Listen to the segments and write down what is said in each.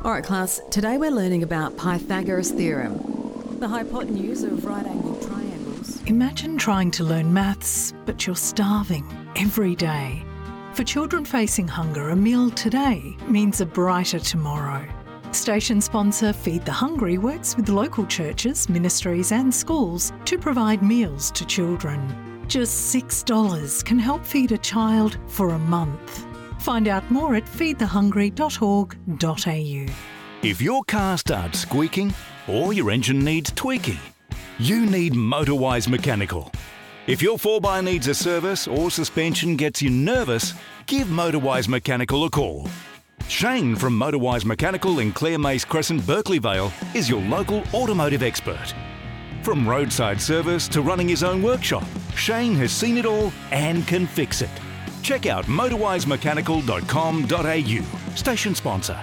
All right, class, today we're learning about Pythagoras' theorem, the hypotenuse of right-angled triangles. Imagine trying to learn maths, but you're starving every day. For children facing hunger, a meal today means a brighter tomorrow. Station sponsor Feed the Hungry works with local churches, ministries and schools to provide meals to children. Just $6 can help feed a child for a month. Find out more at feedthehungry.org.au. If your car starts squeaking or your engine needs tweaking, you need Motorwise Mechanical. If your 4x needs a service or suspension gets you nervous, give Motorwise Mechanical a call. Shane from Motorwise Mechanical in Clare Mace Crescent, Berkeley Vale is your local automotive expert. From roadside service to running his own workshop, Shane has seen it all and can fix it. Check out motorwisemechanical.com.au. Station sponsor.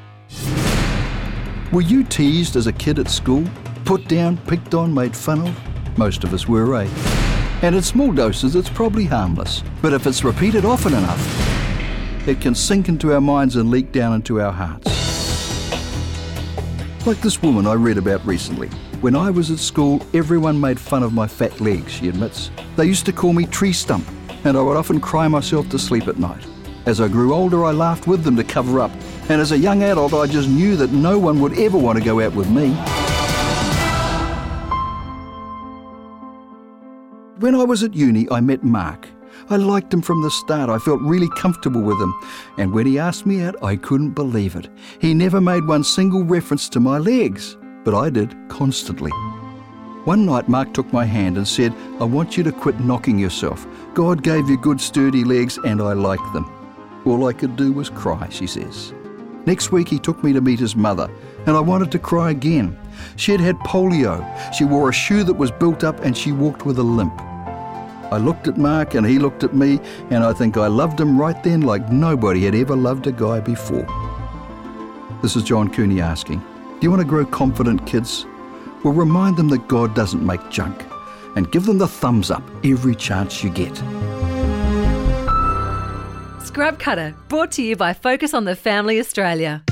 Were you teased as a kid at school? Put down, picked on, made fun of? Most of us were, eh? And in small doses it's probably harmless. But if it's repeated often enough, it can sink into our minds and leak down into our hearts. Like this woman I read about recently. When I was at school, everyone made fun of my fat legs, she admits. They used to call me Tree Stump, and I would often cry myself to sleep at night. As I grew older, I laughed with them to cover up, and as a young adult, I just knew that no one would ever want to go out with me. When I was at uni, I met Mark. I liked him from the start. I felt really comfortable with him, and when he asked me out, I couldn't believe it. He never made one single reference to my legs, but I did constantly. One night, Mark took my hand and said, "I want you to quit knocking yourself. God gave you good sturdy legs and I like them." All I could do was cry, she says. Next week he took me to meet his mother and I wanted to cry again. She had polio. She wore a shoe that was built up and she walked with a limp. I looked at Mark and he looked at me and I think I loved him right then like nobody had ever loved a guy before. This is John Cooney asking, do you want to grow confident kids? Well, remind them that God doesn't make junk and give them the thumbs up every chance you get. Scrub Cutter, brought to you by Focus on the Family Australia.